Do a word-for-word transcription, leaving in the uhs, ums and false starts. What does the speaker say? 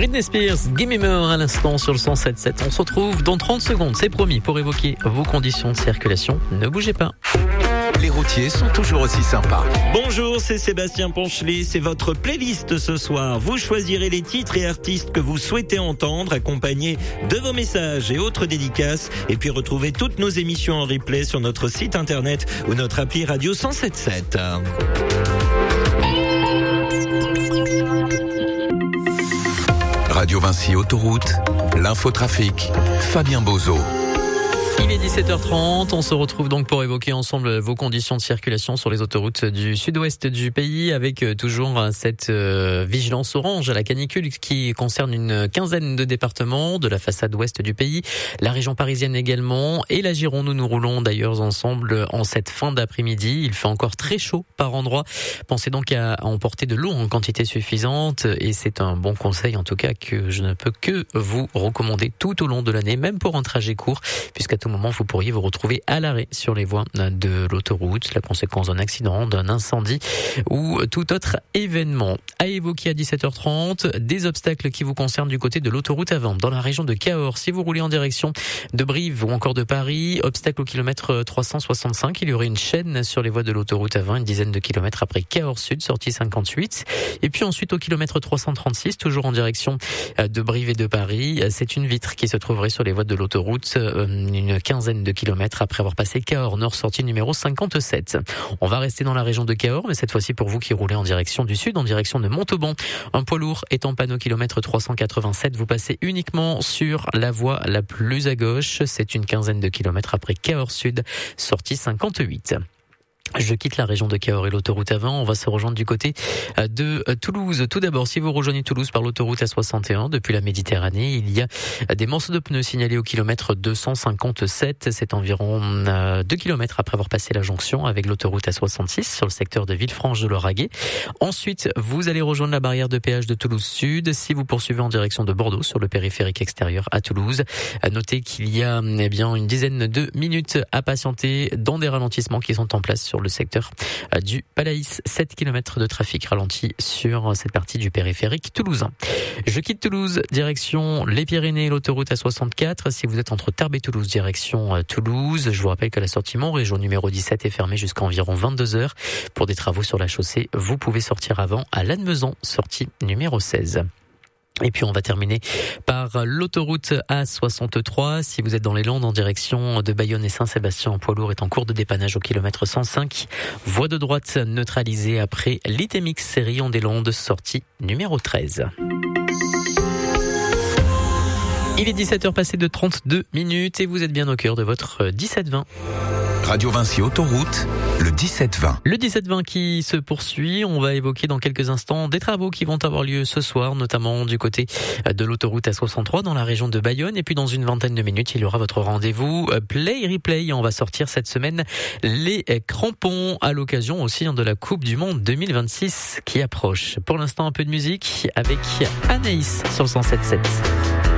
Britney Spears, Gimme More à l'instant sur le cent sept sept. On se retrouve dans trente secondes, c'est promis, pour évoquer vos conditions de circulation. Ne bougez pas. Les routiers sont toujours aussi sympas. Bonjour, c'est Sébastien Ponchelet, c'est votre playlist ce soir. Vous choisirez les titres et artistes que vous souhaitez entendre, accompagnés de vos messages et autres dédicaces. Et puis retrouvez toutes nos émissions en replay sur notre site internet ou notre appli radio cent sept sept. Radio Vinci Autoroute, l'infotrafic, Fabien Bozo. Il est dix-sept heures trente, on se retrouve donc pour évoquer ensemble vos conditions de circulation sur les autoroutes du sud-ouest du pays avec toujours cette vigilance orange à la canicule qui concerne une quinzaine de départements de la façade ouest du pays, la région parisienne également et la Gironde où nous roulons d'ailleurs ensemble en cette fin d'après-midi. Il fait encore très chaud par endroits. Pensez donc à emporter de l'eau en quantité suffisante et c'est un bon conseil en tout cas que je ne peux que vous recommander tout au long de l'année, même pour un trajet court, puisqu'à tout moment vous pourriez vous retrouver à l'arrêt sur les voies de l'autoroute, la conséquence d'un accident, d'un incendie ou tout autre événement. À évoquer à dix-sept heures trente, des obstacles qui vous concernent du côté de l'autoroute A vingt, dans la région de Cahors. Si vous roulez en direction de Brive ou encore de Paris, obstacle au kilomètre trois cent soixante-cinq, il y aurait une chaîne sur les voies de l'autoroute A vingt, une dizaine de kilomètres après Cahors Sud, sortie cinquante-huit. Et puis ensuite au kilomètre trois cent trente-six, toujours en direction de Brive et de Paris, c'est une vitre qui se trouverait sur les voies de l'autoroute, une quinzaine de kilomètres après avoir passé Cahors Nord, sortie numéro cinquante-sept. On va rester dans la région de Cahors, mais cette fois-ci pour vous qui roulez en direction du sud, en direction de Montauban. Un poids lourd est en panne au kilomètre trois cent quatre-vingt-sept. Vous passez uniquement sur la voie la plus à gauche. C'est une quinzaine de kilomètres après Cahors Sud, sortie cinquante-huit. Je quitte la région de Cahors et l'autoroute A vingt. On va se rejoindre du côté de Toulouse. Tout d'abord, si vous rejoignez Toulouse par l'autoroute A soixante et un depuis la Méditerranée, il y a des morceaux de pneus signalés au kilomètre deux cent cinquante-sept. C'est environ deux kilomètres après avoir passé la jonction avec l'autoroute A soixante-six sur le secteur de Villefranche de Lauragais. Ensuite, vous allez rejoindre la barrière de péage de Toulouse Sud. Si vous poursuivez en direction de Bordeaux sur le périphérique extérieur à Toulouse, notez qu'il y a eh bien une dizaine de minutes à patienter dans des ralentissements qui sont en place sur le secteur du Palaïs. sept kilomètres de trafic ralenti sur cette partie du périphérique toulousain. Je quitte Toulouse, direction les Pyrénées, l'autoroute A soixante-quatre. Si vous êtes entre Tarbes et Toulouse, direction Toulouse, je vous rappelle que la sortie Montrégeau numéro dix-sept est fermée jusqu'à environ vingt-deux heures. Pour des travaux sur la chaussée, vous pouvez sortir avant à Lannemezan, sortie numéro seize. Et puis on va terminer par l'autoroute A soixante-trois. Si vous êtes dans les Landes en direction de Bayonne et Saint-Sébastien, en poids lourd est en cours de dépannage au kilomètre cent cinq. Voie de droite neutralisée après l'Itemix Sérillon des Landes, sortie numéro treize. Il est dix-sept heures passées de trente-deux minutes et vous êtes bien au cœur de votre dix-sept vingt. Radio Vinci Autoroute, le dix-sept vingt. Le dix-sept vingt qui se poursuit. On va évoquer dans quelques instants des travaux qui vont avoir lieu ce soir, notamment du côté de l'autoroute A soixante-trois dans la région de Bayonne. Et puis dans une vingtaine de minutes, il y aura votre rendez-vous Play Replay. On va sortir cette semaine les crampons à l'occasion aussi de la Coupe du Monde deux mille vingt-six qui approche. Pour l'instant, un peu de musique avec Anaïs sur le cent sept sept.